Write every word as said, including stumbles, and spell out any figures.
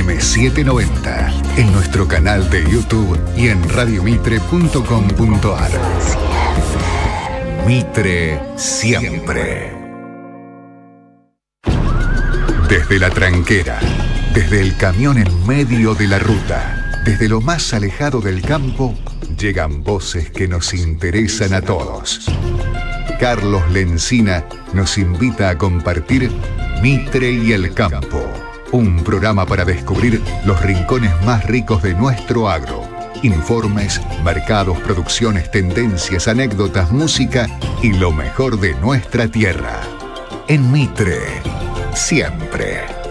M setecientos noventa, en nuestro canal de YouTube y en radiomitre punto com punto ar. Mitre siempre. Desde la tranquera, desde el camión en medio de la ruta, desde lo más alejado del campo, llegan voces que nos interesan a todos. Carlos Lencina nos invita a compartir Mitre y el Campo, un programa para descubrir los rincones más ricos de nuestro agro. Informes, mercados, producciones, tendencias, anécdotas, música y lo mejor de nuestra tierra. En Mitre, siempre.